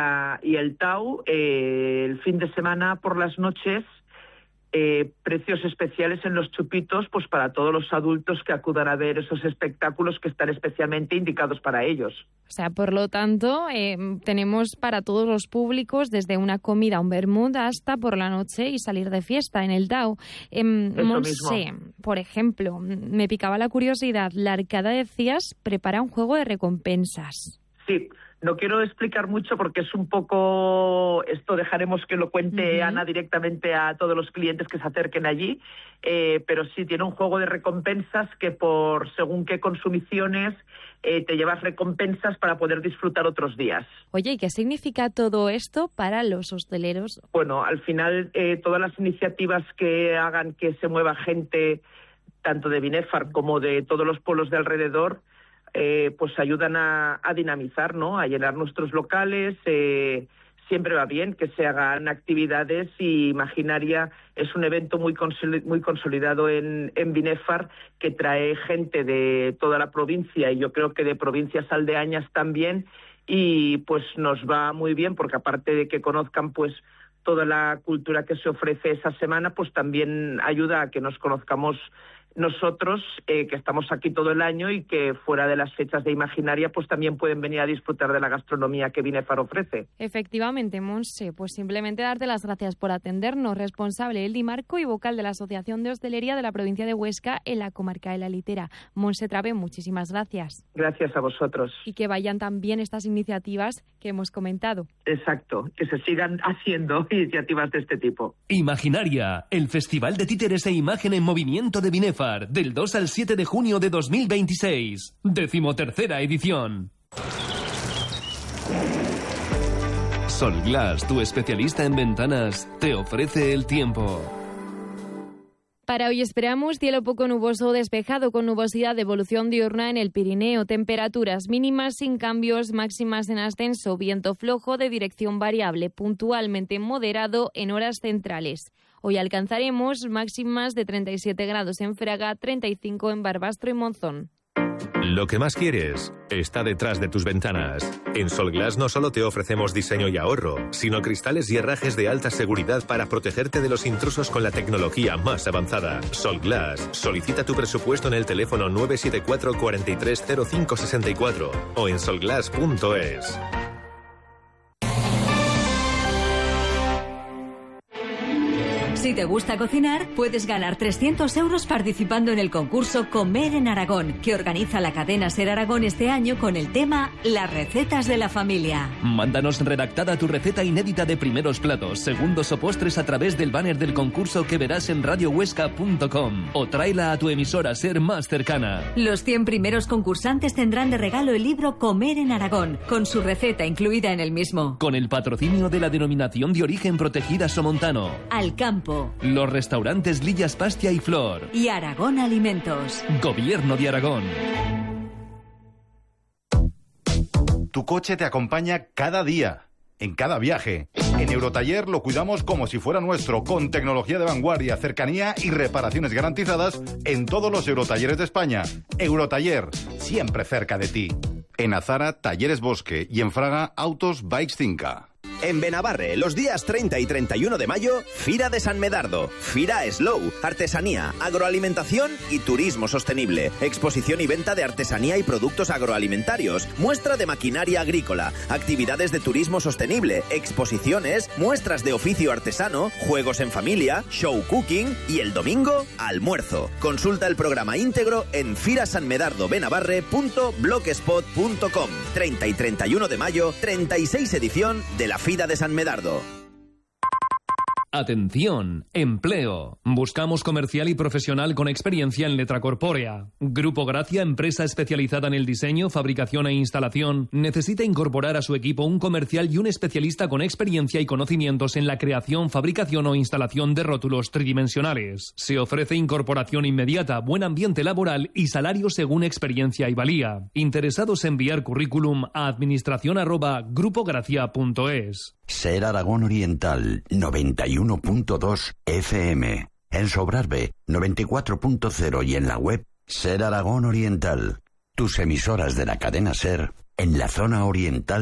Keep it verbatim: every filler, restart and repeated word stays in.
la, y el Tau, eh, el fin de semana por las noches, eh, precios especiales en los chupitos, pues para todos los adultos que acudan a ver esos espectáculos que están especialmente indicados para ellos. O sea, por lo tanto, eh, tenemos para todos los públicos, desde una comida, un vermut, hasta por la noche y salir de fiesta en el Tau. Eh, Montse, por ejemplo, me picaba la curiosidad, la Arcada, decías, prepara un juego de recompensas. Sí. No quiero explicar mucho porque es un poco... Esto dejaremos que lo cuente uh-huh. Ana directamente a todos los clientes que se acerquen allí, eh, pero sí, tiene un juego de recompensas que por según qué consumiciones eh, te llevas recompensas para poder disfrutar otros días. Oye, ¿y qué significa todo esto para los hosteleros? Bueno, al final eh, todas las iniciativas que hagan que se mueva gente, tanto de Binefar como de todos los pueblos de alrededor, Eh, pues ayudan a, a dinamizar, ¿no? A llenar nuestros locales. Eh, siempre va bien que se hagan actividades y Imaginaria es un evento muy consoli- muy consolidado en, en Binefar, que trae gente de toda la provincia y yo creo que de provincias aldeañas también, y pues nos va muy bien porque aparte de que conozcan pues toda la cultura que se ofrece esa semana, pues también ayuda a que nos conozcamos nosotros, eh, que estamos aquí todo el año y que fuera de las fechas de Imaginaria pues también pueden venir a disfrutar de la gastronomía que Binefar ofrece. Efectivamente, Montse, pues simplemente darte las gracias por atendernos, responsable Eldi Marco y vocal de la Asociación de Hostelería de la provincia de Huesca en la comarca de La Litera. Montse Travé, muchísimas gracias. Gracias a vosotros. Y que vayan también estas iniciativas que hemos comentado. Exacto, que se sigan haciendo iniciativas de este tipo. Imaginaria, el Festival de Títeres e Imagen en Movimiento de Binefar, del dos al siete de junio de dos mil veintiséis. Decimotercera edición. Solglass, tu especialista en ventanas, te ofrece el tiempo. Para hoy esperamos cielo poco nuboso o despejado con nubosidad de evolución diurna en el Pirineo, temperaturas mínimas sin cambios, máximas en ascenso, viento flojo de dirección variable, puntualmente moderado en horas centrales. Hoy alcanzaremos máximas de treinta y siete grados en Fraga, treinta y cinco en Barbastro y Monzón. Lo que más quieres está detrás de tus ventanas. En Solglass no solo te ofrecemos diseño y ahorro, sino cristales y herrajes de alta seguridad para protegerte de los intrusos con la tecnología más avanzada. Solglass. Solicita tu presupuesto en el teléfono nueve siete cuatro, cuatro tres cero cinco seis cuatro o en solglass punto es. Si te gusta cocinar, puedes ganar trescientos euros participando en el concurso Comer en Aragón, que organiza la cadena Ser Aragón este año con el tema Las recetas de la familia. Mándanos redactada tu receta inédita de primeros platos, segundos o postres a través del banner del concurso que verás en radio huesca punto com o tráela a tu emisora Ser más cercana. Los cien primeros concursantes tendrán de regalo el libro Comer en Aragón, con su receta incluida en el mismo. Con el patrocinio de la Denominación de Origen Protegida Somontano, Al Campo, los restaurantes Lillas Pastia y Flor y Aragón Alimentos. Gobierno de Aragón. Tu coche te acompaña cada día, en cada viaje. En Eurotaller lo cuidamos como si fuera nuestro, con tecnología de vanguardia, cercanía y reparaciones garantizadas en todos los Eurotalleres de España. Eurotaller, siempre cerca de ti. En Azara, Talleres Bosque, y en Fraga, Autos Bikes Cinca. En Benabarre, los días treinta y treinta y uno de mayo, Fira de San Medardo, Fira Slow, artesanía, agroalimentación y turismo sostenible, exposición y venta de artesanía y productos agroalimentarios, muestra de maquinaria agrícola, actividades de turismo sostenible, exposiciones, muestras de oficio artesano, juegos en familia, show cooking y el domingo, almuerzo. Consulta el programa íntegro en firasanmedardobenabarre punto blogspot punto com. treinta y treinta y uno de mayo, treinta y seis edición de la Fira de San Medardo. Atención, empleo. Buscamos comercial y profesional con experiencia en letra corpórea. Grupo Gracia, empresa especializada en el diseño, fabricación e instalación, necesita incorporar a su equipo un comercial y un especialista con experiencia y conocimientos en la creación, fabricación o instalación de rótulos tridimensionales. Se ofrece incorporación inmediata, buen ambiente laboral y salario según experiencia y valía. Interesados en enviar currículum a administración arroba grupogracia punto es. Ser Aragón Oriental, noventa y uno punto dos F M. En Sobrarbe, noventa y cuatro punto cero y en la web Ser Aragón Oriental. Tus emisoras de la cadena Ser en la zona oriental